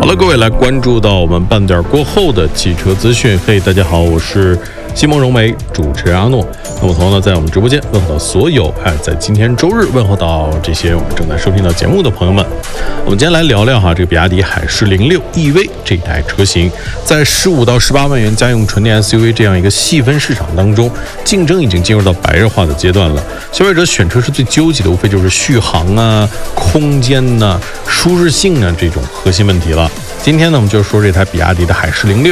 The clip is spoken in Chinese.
好了，各位来关注到我们半点过后的汽车资讯。嘿，大家好，我是西蒙融媒主持人阿诺。那么同样呢，在我们直播间问候到所有在今天周日问候到这些我们正在收听到节目的朋友们。我们今天来聊聊这个比亚迪海狮06 EV 这台车型，在15到18万元家用纯电 SUV 这样一个细分市场当中，竞争已经进入到白热化的阶段了。消费者选车是最纠结的，无非就是续航啊、空间啊、舒适性啊这种核心问题了。今天呢，我们就说这台比亚迪的海狮06